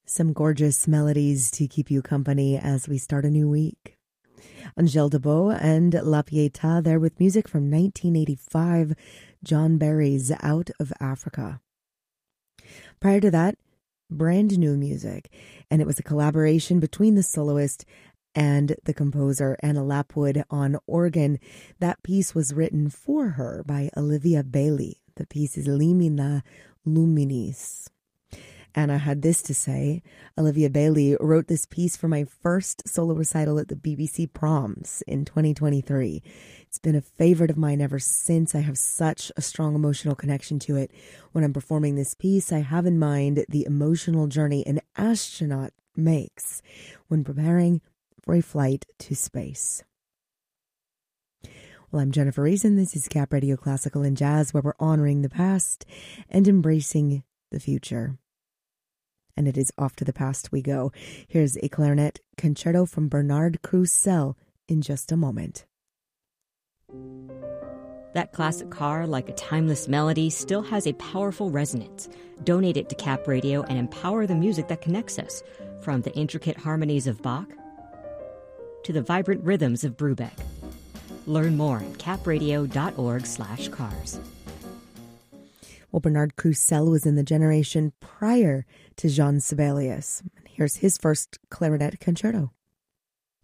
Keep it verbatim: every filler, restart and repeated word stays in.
Some gorgeous melodies to keep you company as we start a new week. Angèle Debout and La Pietà there with music from nineteen eighty-five, John Barry's Out of Africa. Prior to that, brand new music, and it was a collaboration between the soloist and the composer Anna Lapwood on organ. That piece was written for her by Olivia Bailey. The piece is Limina Luminis. Anna had this to say: Olivia Bailey wrote this piece for my first solo recital at the B B C Proms in twenty twenty-three. It's been a favorite of mine ever since. I have such a strong emotional connection to it. When I'm performing this piece, I have in mind the emotional journey an astronaut makes when preparing for a flight to space. Well, I'm Jennifer Reason. This is Cap Radio Classical and Jazz, where we're honoring the past and embracing the future. And it is off to the past we go. Here's a clarinet concerto from Bernard Crusel in just a moment. That classic car, like a timeless melody, still has a powerful resonance. Donate it to Cap Radio and empower the music that connects us, from the intricate harmonies of Bach to the vibrant rhythms of Brubeck. Learn more at capradio.org slash cars. Well, Bernard Crusel was in the generation prior to Jean Sibelius. Here's his first clarinet concerto.